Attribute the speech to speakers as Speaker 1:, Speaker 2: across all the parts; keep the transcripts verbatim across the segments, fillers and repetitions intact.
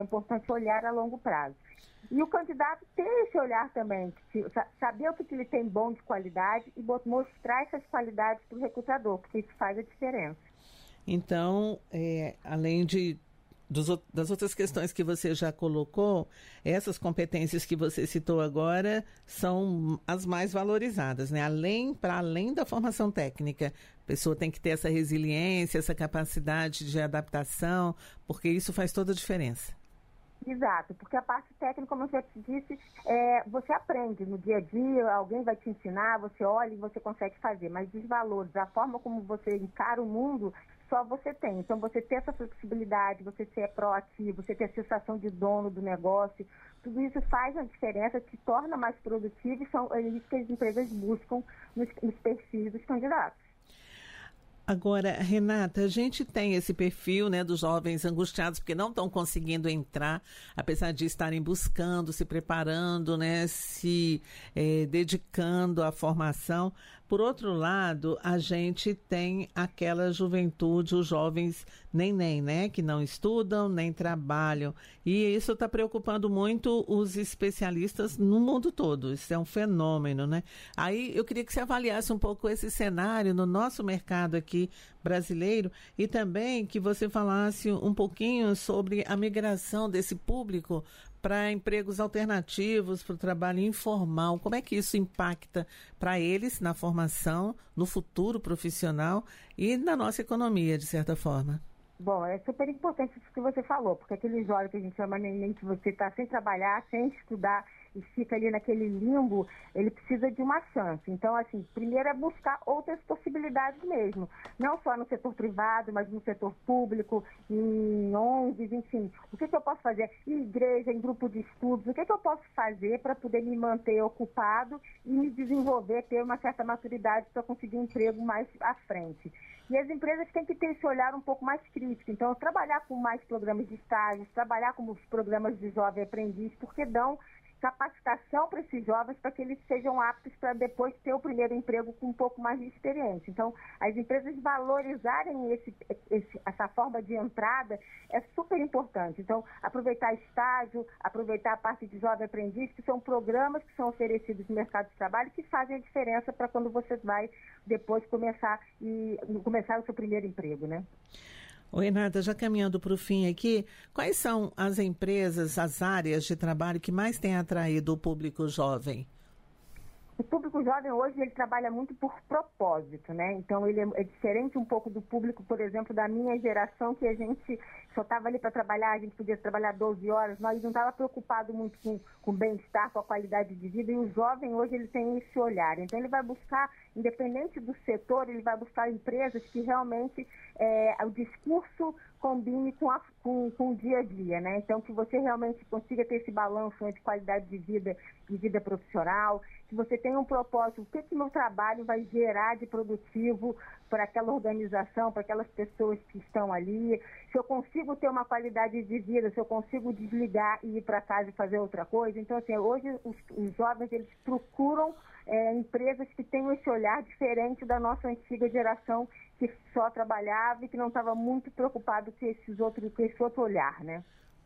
Speaker 1: É importante olhar a longo prazo. E o candidato ter esse olhar também, saber o que ele tem bom de qualidade e mostrar essas qualidades para o recrutador, porque isso faz a diferença.
Speaker 2: Então, é, além de Dos, das outras questões que você já colocou, essas competências que você citou agora são as mais valorizadas, né? Além, para além da formação técnica, a pessoa tem que ter essa resiliência, essa capacidade de adaptação, porque isso faz toda a diferença.
Speaker 1: Exato, porque a parte técnica, como eu já te disse, é, você aprende no dia a dia, alguém vai te ensinar, você olha e você consegue fazer, mas os valores, a forma como você encara o mundo, só você tem. Então, você ter essa flexibilidade, você ser proativo, você ter a sensação de dono do negócio, tudo isso faz a diferença, te torna mais produtivo e são é isso que as empresas buscam nos, nos perfis dos candidatos.
Speaker 2: Agora, Renata, a gente tem esse perfil, né, dos jovens angustiados porque não estão conseguindo entrar, apesar de estarem buscando, se preparando, né, se eh, dedicando à formação. Por outro lado, a gente tem aquela juventude, os jovens nem-nem, né, que não estudam, nem trabalham. E isso está preocupando muito os especialistas no mundo todo. Isso é um fenômeno, né? Aí eu queria que você avaliasse um pouco esse cenário no nosso mercado aqui brasileiro e também que você falasse um pouquinho sobre a migração desse público para empregos alternativos, para o trabalho informal. Como é que isso impacta para eles na formação, no futuro profissional e na nossa economia, de certa forma?
Speaker 1: Bom, é super importante isso que você falou, porque aquele jovem que a gente chama neném, que você está sem trabalhar, sem estudar e fica ali naquele limbo, ele precisa de uma chance. Então, assim, primeiro é buscar outras possibilidades mesmo, não só no setor privado, mas no setor público, em O N Gs, enfim. O que, que eu posso fazer? Em igreja, em grupo de estudos, o que, que eu posso fazer para poder me manter ocupado e me desenvolver, ter uma certa maturidade para conseguir um emprego mais à frente. E as empresas têm que ter esse olhar um pouco mais crítico. Então, trabalhar com mais programas de estágios, trabalhar com os programas de jovem aprendiz, porque dão capacitação para esses jovens para que eles sejam aptos para depois ter o primeiro emprego com um pouco mais de experiência. Então, as empresas valorizarem esse, esse, essa forma de entrada é super importante. Então, aproveitar estágio, aproveitar a parte de jovem aprendiz, que são programas que são oferecidos no mercado de trabalho que fazem a diferença para quando você vai depois começar, e, começar o seu primeiro emprego, né?
Speaker 2: Oi, Renata, já caminhando para o fim aqui, quais são as empresas, as áreas de trabalho que mais têm atraído o público jovem?
Speaker 1: O público jovem hoje ele trabalha muito por propósito, né? Então ele é, é diferente um pouco do público, por exemplo, da minha geração, que a gente só estava ali para trabalhar, a gente podia trabalhar doze horas, nós não estava preocupado muito com, com o bem-estar, com a qualidade de vida, e o jovem hoje ele tem esse olhar. Então ele vai buscar, independente do setor, ele vai buscar empresas que realmente é, o discurso combine com, a, com, com o dia a dia, né? Então que você realmente consiga ter esse balanço entre qualidade de vida e vida profissional, que você tenha um propósito, o que que meu trabalho vai gerar de produtivo para aquela organização, para aquelas pessoas que estão ali, se eu consigo ter uma qualidade de vida, se eu consigo desligar e ir para casa e fazer outra coisa. Então, assim, hoje os, os jovens, eles procuram é, empresas que tenham esse olhar diferente da nossa antiga geração, que só trabalhava e que não estava muito preocupado com, esses outros, com esse outro olhar, né?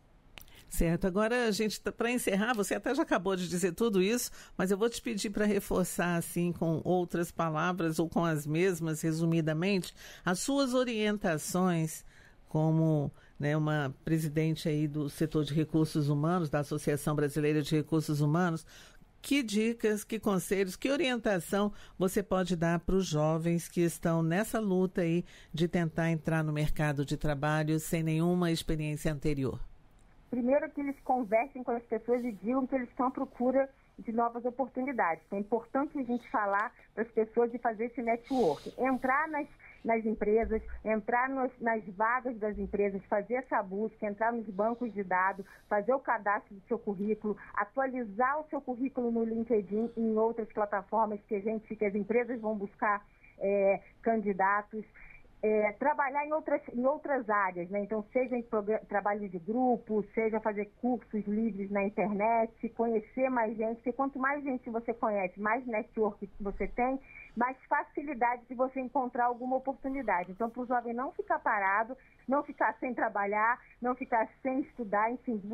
Speaker 2: Certo, agora a gente, para encerrar, você até já acabou de dizer tudo isso, mas eu vou te pedir para reforçar assim com outras palavras ou com as mesmas, resumidamente, as suas orientações como, né, uma presidente aí do setor de recursos humanos, da Associação Brasileira de Recursos Humanos. Que dicas, que conselhos, que orientação você pode dar para os jovens que estão nessa luta aí de tentar entrar no mercado de trabalho sem nenhuma experiência anterior?
Speaker 1: Primeiro, que eles conversem com as pessoas e digam que eles estão à procura de novas oportunidades. É importante a gente falar para as pessoas e fazer esse network. Entrar nas, nas empresas, entrar nos, nas vagas das empresas, fazer essa busca, entrar nos bancos de dados, fazer o cadastro do seu currículo, atualizar o seu currículo no LinkedIn e em outras plataformas que a gente, que as empresas vão buscar é, candidatos. É, trabalhar em outras, em outras áreas, né? Então, seja em trabalho de grupo, seja fazer cursos livres na internet, conhecer mais gente, porque quanto mais gente você conhece, mais network você tem, mais facilidade de você encontrar alguma oportunidade. Então, para o jovem não ficar parado, não ficar sem trabalhar, não ficar sem estudar, enfim,